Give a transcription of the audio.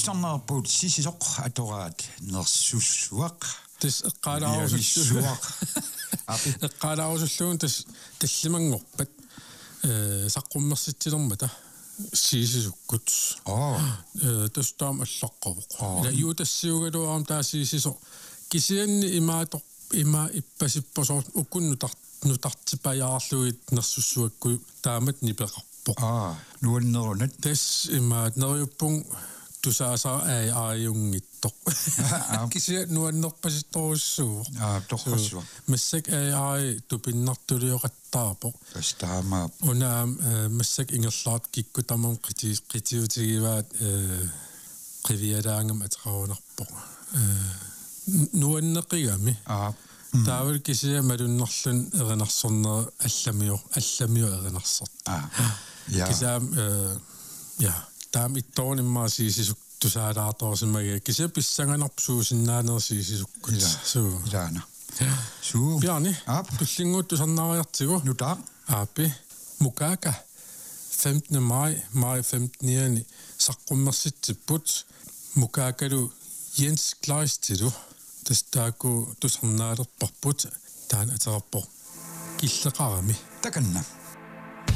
Iksannerput sisisoq atoraat nersussuaq. Tis eqqaalaarussuaq. Eqqaalaarussulluun tallimangorpat saqqummersitsilermata siisisukkut. Tustaam allaqqavuq. Ila iutassiugaluaram taasiisiso kisianni ima ippasipposoort ukunnutartipajaarluit nersussuakku taamat nipeqarpoq. Nuannerunat tas imaat neriuppung tusaasara AI-ungittoq. Kisiat nuannerpasittorussuuq. Torrassuaq. Massak AI tupinnartulioqattaapoq. Tastaamaap. Unaam massak ingerlaat kikkutamam qitiutigivaat qivialaangam ataqaunarpoq. Nuanneqigami. Taavil kisia malunnerlun erinarsorneri allamio erinarssort. Kisaam taam ittoonimmaa siisisuk tusaalaartorsimagi kisia pissanganarpsuusinnaanersiisisukkut suu ilaana suu Bjarni tullinguut tusarnaariartigu nutaa aapi Mukaka 15. maj 15. saqqummersitsipput Mukakalu Jens Kleistilu tastaaku tusarnaalerparput taan aterarpoq killeqarami takanna